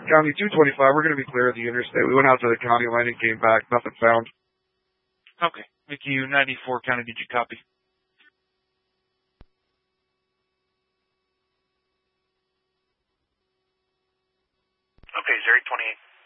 County 225, we're going to be clear of the interstate. We went out to the county line and came back. Nothing found. Okay. Mickey 94 County, did you copy? Okay, Zeri 28.